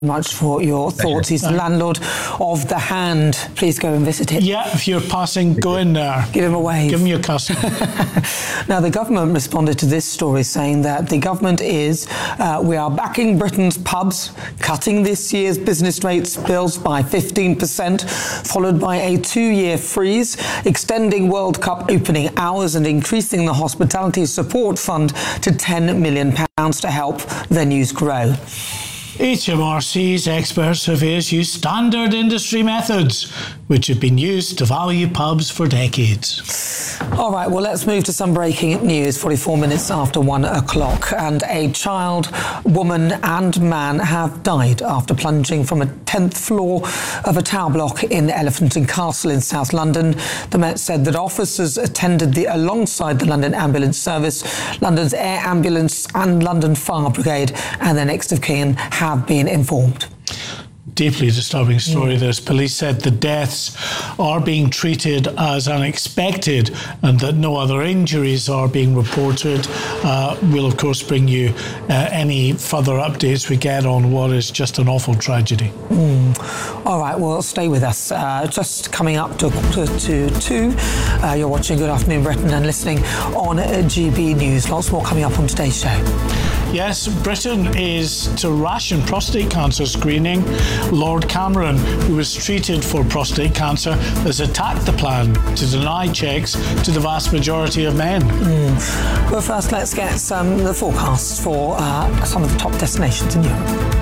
Much for your thoughts. He's the landlord of The Hand. Please go and visit it. Yeah, if you're passing, go in there. Give him a wave. Give him your custom. Now, the government responded to this story saying that the government we are backing Britain's pubs, cutting this year's business rates bills by 15%, followed by a 2-year freeze, extending World Cup opening hours and increasing the hospitality support fund to £10 million to help venues grow. HMRC's expert surveyors use standard industry methods, which have been used to value pubs for decades. All right, well, let's move to some breaking news. 44 minutes after 1 o'clock, and a child, woman and man have died after plunging from a 10th floor of a tower block in Elephant and Castle in South London. The Met said that officers attended alongside the London Ambulance Service, London's Air Ambulance and London Fire Brigade, and their next of kin have been informed. Deeply disturbing story this. Police said the deaths are being treated as unexpected and that no other injuries are being reported. We'll of course bring you any further updates we get on what is just an awful tragedy. All right, well, stay with us. Just coming up to 2, you're watching Good Afternoon Britain and listening on GB News. Lots more coming up on today's show. Yes, Britain is to ration prostate cancer screening. Lord Cameron, who was treated for prostate cancer, has attacked the plan to deny checks to the vast majority of men. But first, let's get the forecasts for some of the top destinations in Europe.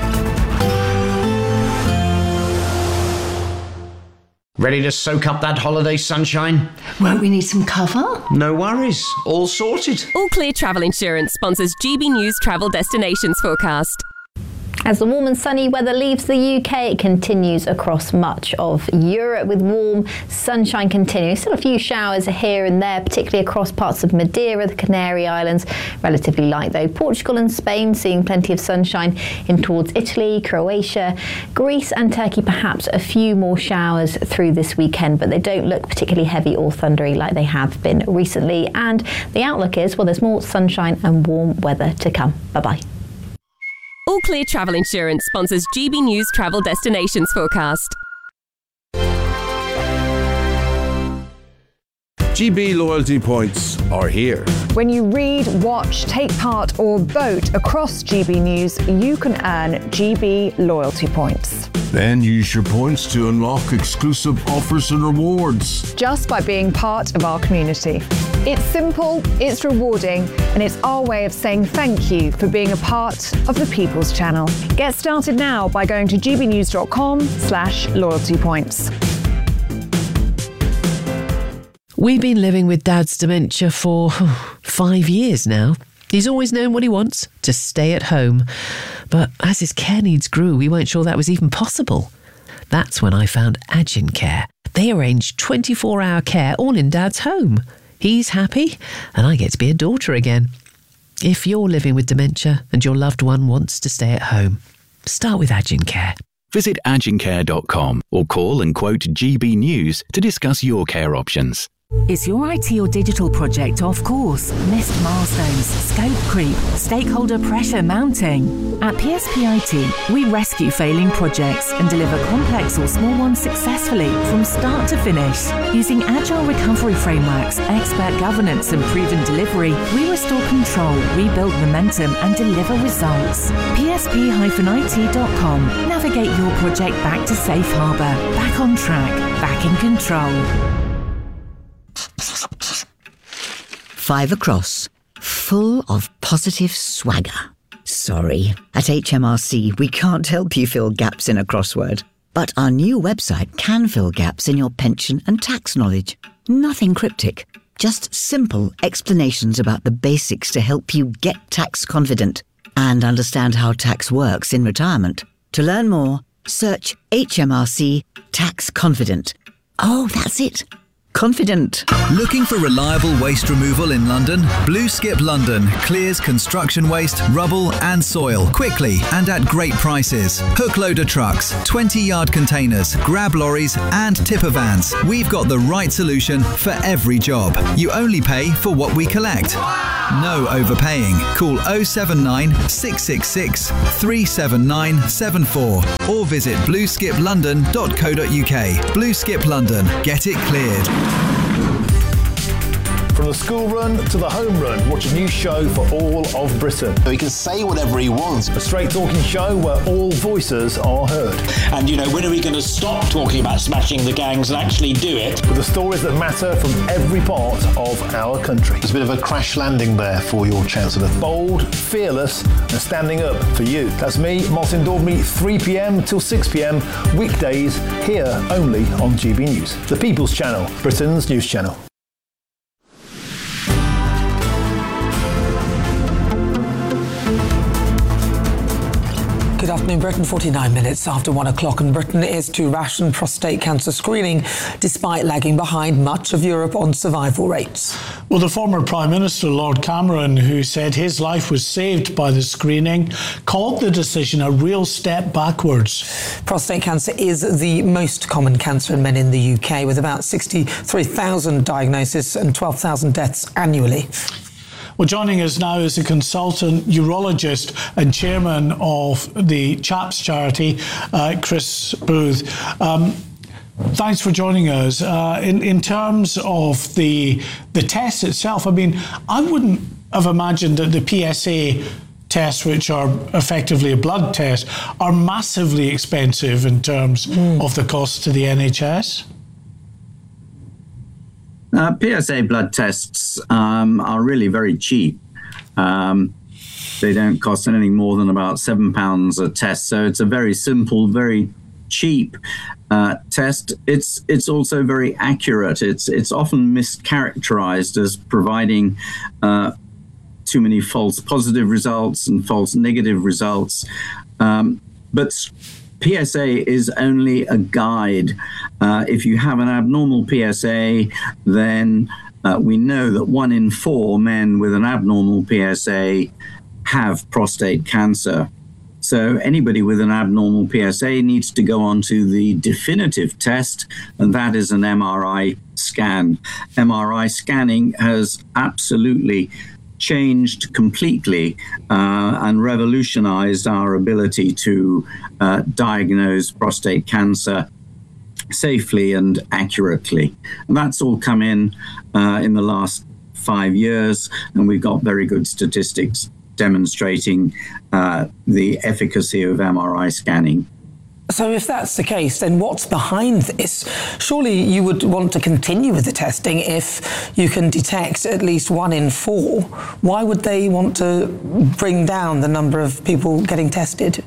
Ready to soak up that holiday sunshine? Won't we need some cover? No worries, all sorted. All Clear Travel Insurance sponsors GB News Travel Destinations Forecast. As the warm and sunny weather leaves the UK, it continues across much of Europe with warm sunshine continuing. Still a few showers here and there, particularly across parts of Madeira, the Canary Islands. Relatively light though. Portugal and Spain seeing plenty of sunshine in towards Italy, Croatia, Greece and Turkey. Perhaps a few more showers through this weekend, but they don't look particularly heavy or thundery like they have been recently. And the outlook is, well, there's more sunshine and warm weather to come. Bye-bye. All Clear Travel Insurance sponsors GB News Travel Destinations Forecast. GB loyalty points are here. When you read, watch, take part or vote across GB News, you can earn GB loyalty points. Then use your points to unlock exclusive offers and rewards. Just by being part of our community. It's simple, it's rewarding, and it's our way of saying thank you for being a part of the People's Channel. Get started now by going to gbnews.com/loyalty points. We've been living with Dad's dementia for 5 years now. He's always known what he wants, to stay at home. But as his care needs grew, we weren't sure that was even possible. That's when I found Agincare. They arrange 24-hour care all in Dad's home. He's happy, and I get to be a daughter again. If you're living with dementia and your loved one wants to stay at home, start with Agincare. Visit agincare.com or call and quote GB News to discuss your care options. Is your IT or digital project off course? Missed milestones, scope creep, stakeholder pressure mounting? At PSP IT, we rescue failing projects and deliver complex or small ones successfully from start to finish. Using agile recovery frameworks, expert governance and proven delivery, we restore control, rebuild momentum and deliver results. PSP-IT.com. Navigate your project back to safe harbour, back on track, back in control. 5 across, full of positive swagger. Sorry, at HMRC we can't help you fill gaps in a crossword. But our new website can fill gaps in your pension and tax knowledge. Nothing cryptic, just simple explanations about the basics to help you get tax confident and understand how tax works in retirement. To learn more, search HMRC Tax Confident. Oh, that's it. confident. Looking for reliable waste removal in London? Blue Skip London clears construction waste, rubble and soil quickly and at great prices. Hook loader trucks, 20-yard containers, grab lorries and tipper vans. We've got the right solution for every job. You only pay for what we collect. No overpaying. Call 079 666 37974 or visit blueskiplondon.co.uk. Blue Skip London. Get it cleared. From the school run to the home run, watch a new show for all of Britain. He can say whatever he wants. A straight talking show where all voices are heard. And, when are we going to stop talking about smashing the gangs and actually do it? With the stories that matter from every part of our country. There's a bit of a crash landing there for your Chancellor. Bold, fearless and standing up for you. That's me, Martin Daubney, 3 p.m. till 6 p.m. weekdays here only on GB News. The People's Channel, Britain's news channel. Good afternoon, Britain. 49 minutes after 1 o'clock, and Britain is to ration prostate cancer screening despite lagging behind much of Europe on survival rates. Well, the former Prime Minister, Lord Cameron, who said his life was saved by the screening, called the decision a real step backwards. Prostate cancer is the most common cancer in men in the UK, with about 63,000 diagnoses and 12,000 deaths annually. Well, joining us now is a consultant urologist and chairman of the CHAPS charity, Chris Booth. Thanks for joining us. In terms of the test itself, I mean, I wouldn't have imagined that the PSA tests, which are effectively a blood test, are massively expensive in terms of the cost to the NHS. PSA blood tests are really very cheap. They don't cost anything more than about £7 a test. So it's a very simple, very cheap test. It's also very accurate. It's often mischaracterized as providing too many false positive results and false negative results. But PSA is only a guide. If you have an abnormal PSA, then we know that 1 in 4 men with an abnormal PSA have prostate cancer. So anybody with an abnormal PSA needs to go on to the definitive test, and that is an MRI scan. MRI scanning has absolutely changed completely and revolutionized our ability to diagnose prostate cancer safely and accurately. And that's all come in the last 5 years, and we've got very good statistics demonstrating the efficacy of MRI scanning. So if that's the case, then what's behind this? Surely you would want to continue with the testing if you can detect at least 1 in 4. Why would they want to bring down the number of people getting tested?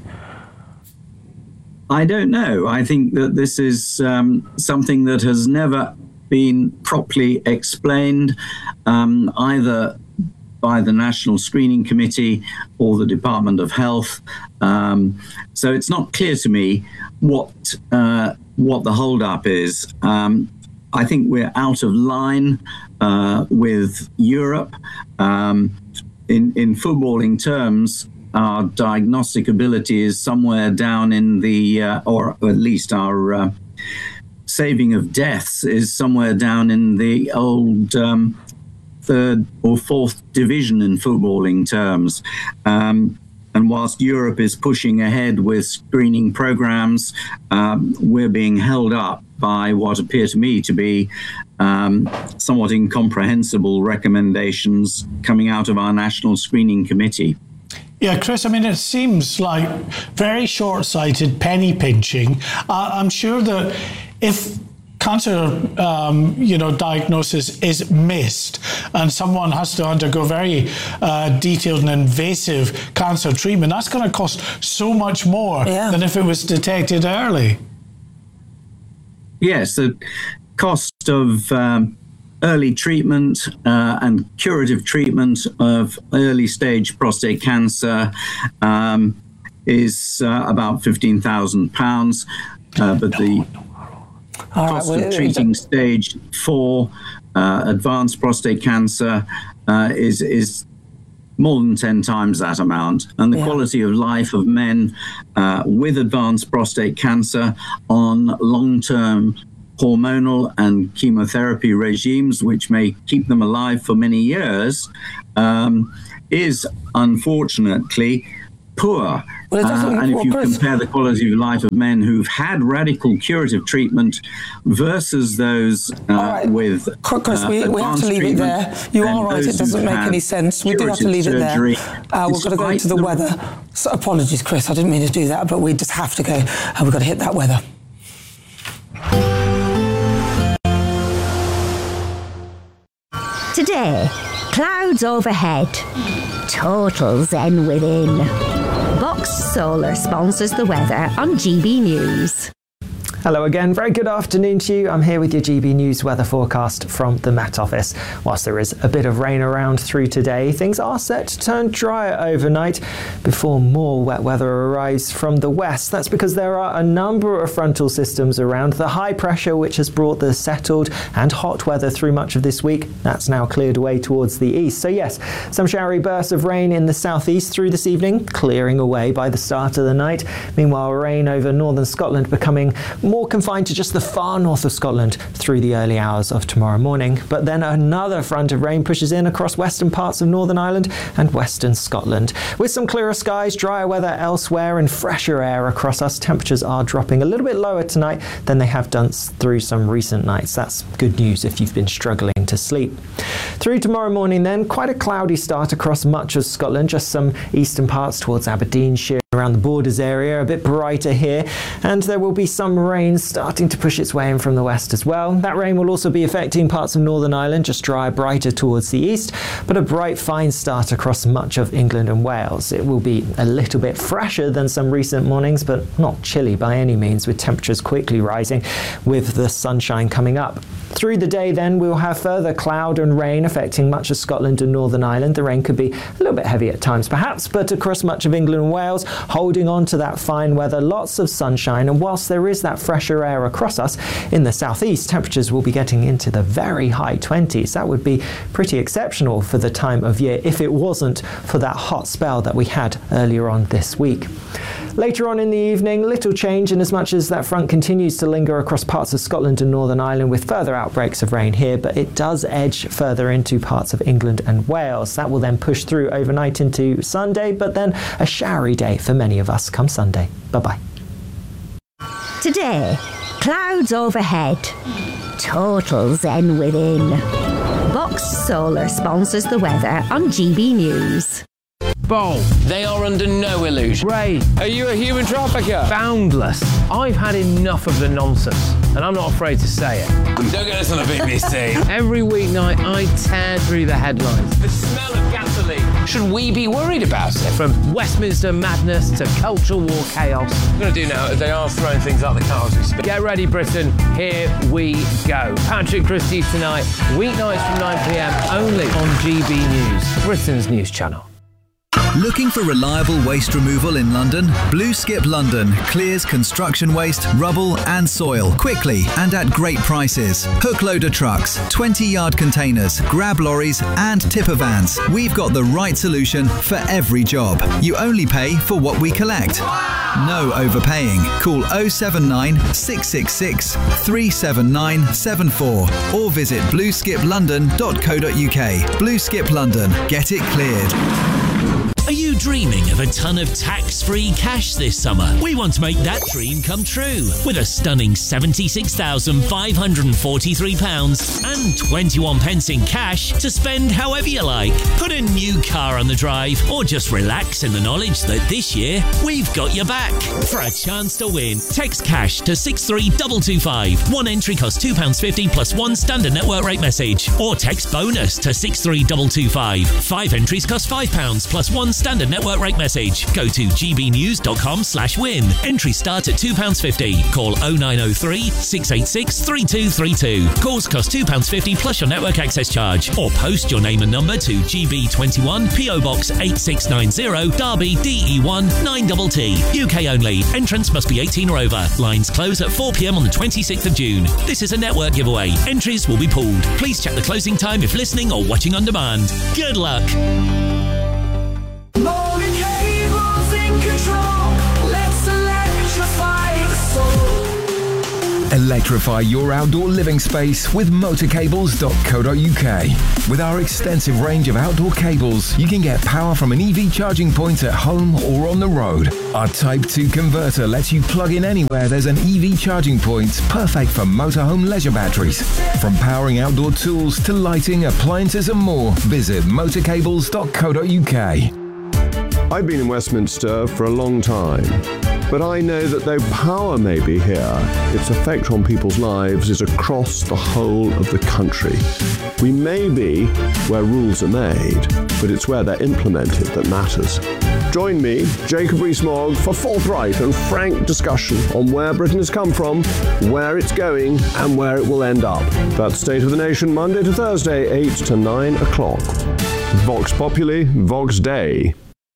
I don't know. I think that this is something that has never been properly explained, either by the National Screening Committee or the Department of Health. So it's not clear to me what the hold-up is. I think we're out of line with Europe. In footballing terms, our diagnostic ability is somewhere down in the, or at least our saving of deaths is somewhere down in the old 3rd or 4th division in footballing terms. And whilst Europe is pushing ahead with screening programs, we're being held up by what appear to me to be somewhat incomprehensible recommendations coming out of our National Screening Committee. Yeah, Chris, I mean, it seems like very short-sighted penny pinching. I'm sure that if cancer, diagnosis is missed and someone has to undergo very detailed and invasive cancer treatment, that's going to cost so much more than if it was detected early. Yes, the cost of early treatment and curative treatment of early stage prostate cancer is about £15,000. But Cost of treating stage 4 advanced prostate cancer is more than 10 times that amount. And the quality of life of men with advanced prostate cancer on long-term hormonal and chemotherapy regimes, which may keep them alive for many years, is unfortunately poor. And if you compare the quality of life of men who've had radical curative treatment versus those with Chris, we have to leave it there. You are right, it doesn't make any sense. We do have to leave it there. We've got to go to the weather. So, apologies, Chris, I didn't mean to do that, but we just have to go and we've got to hit that weather. Today, clouds overhead, total zen within. Box Solar sponsors the weather on GB News. Hello again, very good afternoon to you. I'm here with your GB News weather forecast from the Met Office. Whilst there is a bit of rain around through today, things are set to turn drier overnight before more wet weather arrives from the west. That's because there are a number of frontal systems around. The high pressure which has brought the settled and hot weather through much of this week, that's now cleared away towards the east. So yes, some showery bursts of rain in the southeast through this evening, clearing away by the start of the night. Meanwhile, rain over northern Scotland becoming more confined to just the far north of Scotland through the early hours of tomorrow morning. But then another front of rain pushes in across western parts of Northern Ireland and western Scotland. With some clearer skies, drier weather elsewhere and fresher air across us, temperatures are dropping a little bit lower tonight than they have done through some recent nights. That's good news if you've been struggling to sleep. Through tomorrow morning then, quite a cloudy start across much of Scotland, just some eastern parts towards Aberdeenshire, around the Borders area, a bit brighter here, and there will be some rain starting to push its way in from the west as well. That rain will also be affecting parts of Northern Ireland, just drier, brighter towards the east, but a bright, fine start across much of England and Wales. It will be a little bit fresher than some recent mornings, but not chilly by any means, with temperatures quickly rising with the sunshine coming up. Through the day then, we'll have further cloud and rain affecting much of Scotland and Northern Ireland. The rain could be a little bit heavy at times perhaps, but across much of England and Wales, holding on to that fine weather, lots of sunshine, and whilst there is that fresher air across us, in the southeast, temperatures will be getting into the very high 20s. That would be pretty exceptional for the time of year if it wasn't for that hot spell that we had earlier on this week. Later on in the evening, little change in as much as that front continues to linger across parts of Scotland and Northern Ireland with further outbreaks of rain here, but it does edge further into parts of England and Wales. That will then push through overnight into Sunday, but then a showery day for many of us come Sunday. Bye-bye. Today, clouds overhead, total zen within. Box Solar sponsors the weather on GB News. Bowl. They are under no illusion. Ray. Are you a human trafficker? Boundless. I've had enough of the nonsense, and I'm not afraid to say it. Don't get us on a BBC. Every weeknight, I tear through the headlines. The smell of gasoline. Should we be worried about it? From Westminster madness to cultural war chaos. What I'm going to do now is they are throwing things out the car as we speak. Get ready, Britain. Here we go. Patrick Christie's tonight, weeknights from 9 p.m, only on GB News, Britain's news channel. Looking for reliable waste removal in London? Blue Skip London clears construction waste, rubble and soil quickly and at great prices. Hook loader trucks, 20-yard containers, grab lorries and tipper vans. We've got the right solution for every job. You only pay for what we collect. No overpaying. Call 079 666 37974 or visit blueskiplondon.co.uk. Blue Skip London. Get it cleared. Are you dreaming of a ton of tax-free cash this summer? We want to make that dream come true with a stunning £76,543 and 21 pence in cash to spend however you like. Put a new car on the drive or just relax in the knowledge that this year we've got your back. For a chance to win, text cash to 63225. One entry costs £2.50 plus one standard network rate message. Or text bonus to 63225. 5 entries cost £5 plus one non-standard network rate message. Go to gbnews.com/win. Entries start at £2.50. Call 0903 686 3232. Calls cost £2.50 plus your network access charge. Or post your name and number to GB21 PO Box 8690 Derby DE1 9TT. UK only. Entrance must be 18 or over. Lines close at 4 p.m. on the 26th of June. This is a network giveaway. Entries will be pulled. Please check the closing time if listening or watching on demand. Good luck. Electrify your outdoor living space with motorcables.co.uk. With our extensive range of outdoor cables, you can get power from an EV charging point at home or on the road. Our Type 2 converter lets you plug in anywhere there's an EV charging point, perfect for motorhome leisure batteries. From powering outdoor tools to lighting, appliances and more, visit motorcables.co.uk. I've been in Westminster for a long time. But I know that though power may be here, its effect on people's lives is across the whole of the country. We may be where rules are made, but it's where they're implemented that matters. Join me, Jacob Rees-Mogg, for forthright and frank discussion on where Britain has come from, where it's going, and where it will end up. That's State of the Nation, Monday to Thursday, 8 to 9 o'clock. Vox Populi, Vox Dei.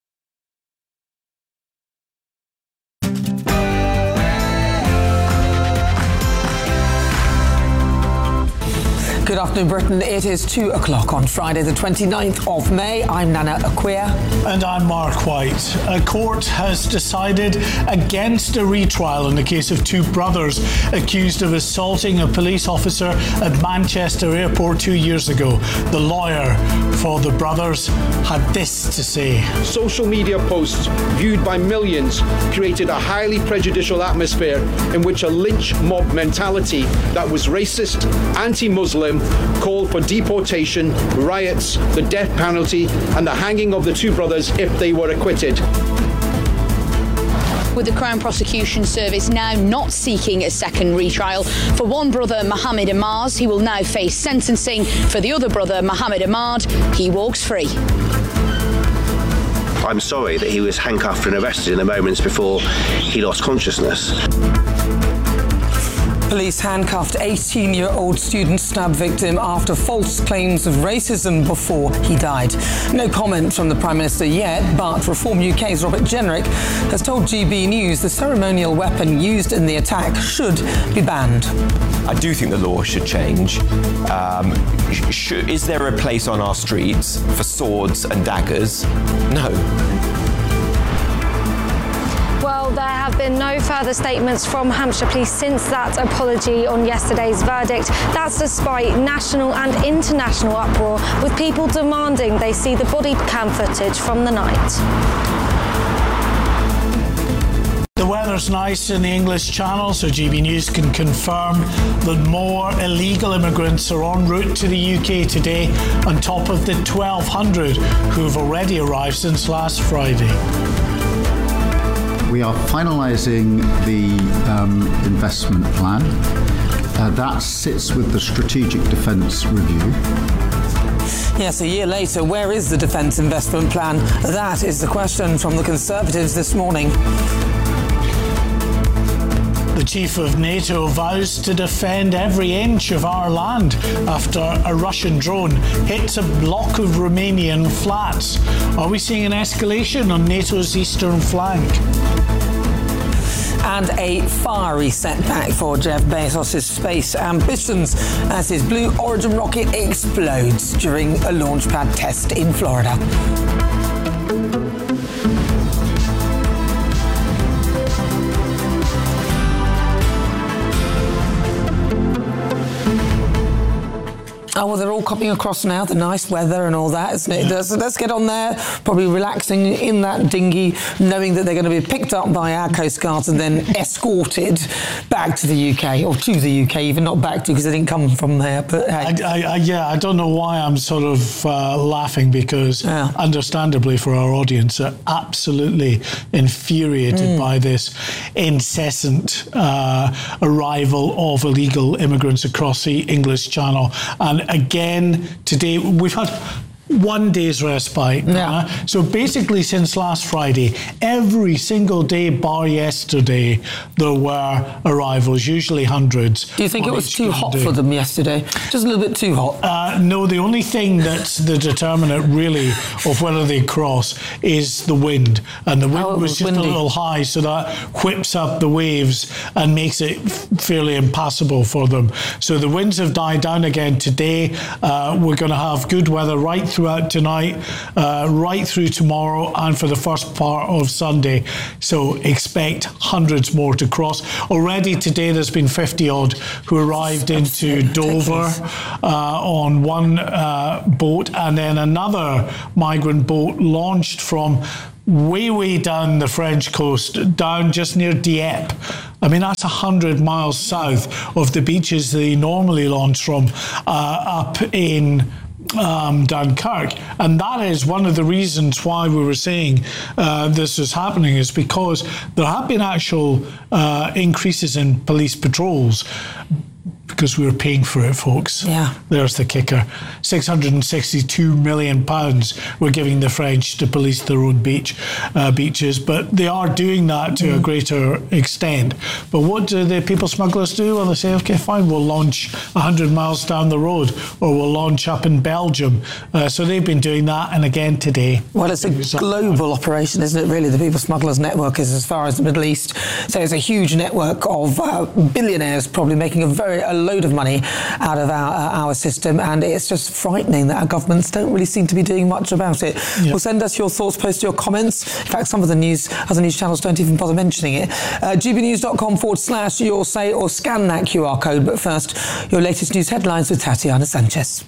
Good afternoon, Britain. It is 2 o'clock on Friday, the 29th of May. I'm Nana Acquia. And I'm Mark White. A court has decided against a retrial in the case of two brothers accused of assaulting a police officer at Manchester Airport 2 years ago. The lawyer for the brothers had this to say. Social media posts viewed by millions created a highly prejudicial atmosphere in which a lynch mob mentality that was racist, anti-Muslim, called for deportation, riots, the death penalty, and the hanging of the two brothers if they were acquitted. With the Crown Prosecution Service now not seeking a second retrial. For one brother, Mohammed Ahmad, he will now face sentencing. For the other brother, Mohammed Ahmad, he walks free. I'm sorry that he was handcuffed and arrested in the moments before he lost consciousness. Police handcuffed 18-year-old student stab victim after false claims of racism before he died. No comment from the Prime Minister yet, but Reform UK's Robert Jenrick has told GB News the ceremonial weapon used in the attack should be banned. I do think the law should change. Is there a place on our streets for swords and daggers? No. Well, there have been no further statements from Hampshire Police since that apology on yesterday's verdict. That's despite national and international uproar, with people demanding they see the body cam footage from the night. The weather's nice in the English Channel, so GB News can confirm that more illegal immigrants are en route to the UK today, on top of the 1,200 who have already arrived since last Friday. We are finalising the investment plan. That sits with the Strategic Defence Review. Yes, a year later, where is the defence investment plan? That is the question from the Conservatives this morning. The chief of NATO vows to defend every inch of our land after a Russian drone hits a block of Romanian flats. Are we seeing an escalation on NATO's eastern flank? And a fiery setback for Jeff Bezos' space ambitions as his Blue Origin rocket explodes during a launchpad test in Florida. Oh, well, they're all coming across now, the nice weather and all that, isn't it? Yeah. So let's get on there, probably relaxing in that dinghy, knowing that they're going to be picked up by our Coast Guards and then escorted back to the UK, or to the UK, even not back to, because they didn't come from there. But hey. I don't know why I'm sort of laughing, because understandably for our audience, are absolutely infuriated by this incessant arrival of illegal immigrants across the English Channel. And again, today, we've had 1 day's respite. So basically, since last Friday, every single day bar yesterday, there were arrivals, usually hundreds. Do you think it was too hot for them yesterday? Just a little bit too hot? No, the only thing that's the determinant really of whether they cross is the wind. And the wind was just windy. A little high, so that whips up the waves and makes it fairly impassable for them. So the winds have died down again today. We're going to have good weather right throughout tonight, right through tomorrow, and for the first part of Sunday. So expect hundreds more to cross. Already today there's been 50 odd who arrived into Dover on one boat, and then another migrant boat launched from way down the French coast, down just near Dieppe. I mean, that's 100 miles south of the beaches they normally launch from, up in Dunkirk. And that is one of the reasons why we were saying this is happening, is because there have been actual increases in police patrols, because we were paying for it, folks. Yeah. There's the kicker. £662 million we're giving the French to police their own beaches, but they are doing that to a greater extent. But what do the people smugglers do? Well, they say, okay, fine, we'll launch 100 miles down the road, or we'll launch up in Belgium. So they've been doing that, and again today. Well, it's a global operation, isn't it, really? The People Smugglers Network is as far as the Middle East. So it's a huge network of billionaires probably making a load of money out of our system, and it's just frightening that our governments don't really seem to be doing much about it. Yep. Well, send us your thoughts, post your comments. In fact, some of the other news channels don't even bother mentioning it. gbnews.com/your say, or scan that QR code. But first, your latest news headlines with Tatiana Sanchez.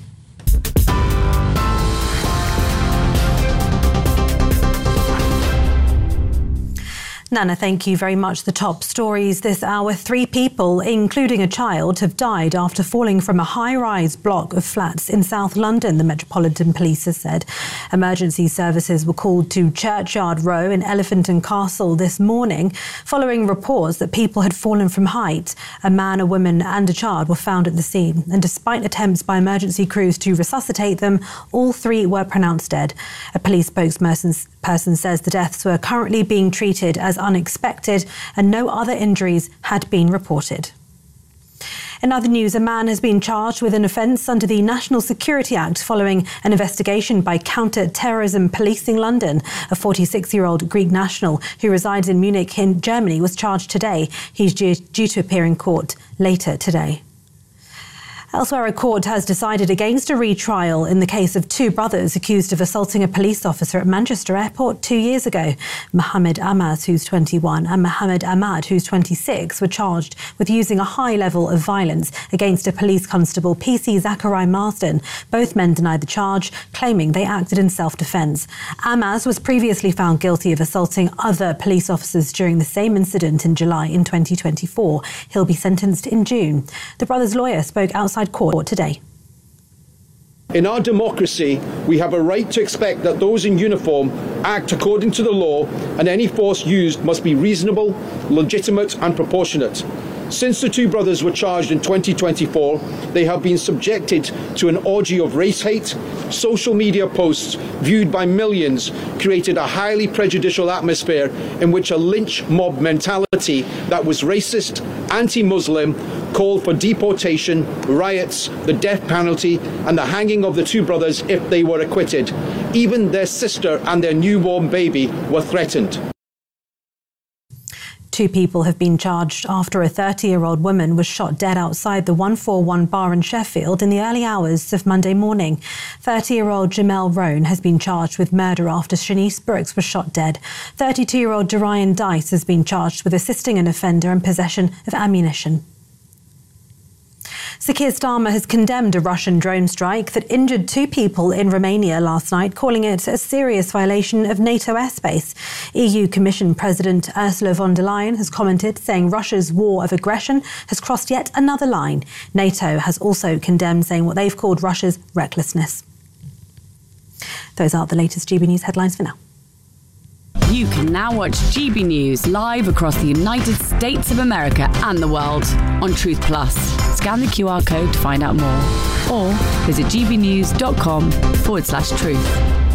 Nana, thank you very much. The top stories this hour. 3 people, including a child, have died after falling from a high-rise block of flats in South London, the Metropolitan Police has said. Emergency services were called to Churchyard Row in Elephant and Castle this morning, following reports that people had fallen from height. A man, a woman and a child were found at the scene. And despite attempts by emergency crews to resuscitate them, all 3 were pronounced dead. A police spokesperson says the deaths were currently being treated as unexpected and no other injuries had been reported. In other news, a man has been charged with an offence under the National Security Act following an investigation by Counter-Terrorism Policing London. A 46-year-old Greek national who resides in Munich in Germany was charged today. He's due to appear in court later today. Elsewhere, a court has decided against a retrial in the case of 2 brothers accused of assaulting a police officer at Manchester Airport 2 years ago. Mohammed Ammaz, who's 21, and Mohammed Ahmad, who's 26, were charged with using a high level of violence against a police constable, PC Zachary Marsden. Both men denied the charge, claiming they acted in self-defence. Ammaz was previously found guilty of assaulting other police officers during the same incident in July in 2024. He'll be sentenced in June. The brothers' lawyer spoke outside court today. In our democracy, we have a right to expect that those in uniform act according to the law, and any force used must be reasonable, legitimate and proportionate. Since the 2 brothers were charged in 2024, they have been subjected to an orgy of race hate. Social media posts viewed by millions created a highly prejudicial atmosphere in which a lynch mob mentality that was racist, anti-Muslim, called for deportation, riots, the death penalty and the hanging of the 2 brothers if they were acquitted. Even their sister and their newborn baby were threatened. 2 people have been charged after a 30-year-old woman was shot dead outside the 141 bar in Sheffield in the early hours of Monday morning. 30-year-old Jamel Roan has been charged with murder after Shanice Brooks was shot dead. 32-year-old Dorian Dice has been charged with assisting an offender in possession of ammunition. Sir Keir Starmer has condemned a Russian drone strike that injured 2 people in Romania last night, calling it a serious violation of NATO airspace. EU Commission President Ursula von der Leyen has commented, saying Russia's war of aggression has crossed yet another line. NATO has also condemned, saying what they've called Russia's recklessness. Those are the latest GB News headlines for now. You can now watch GB News live across the United States of America and the world on Truth Plus. Scan the QR code to find out more. or visit gbnews.com/truth.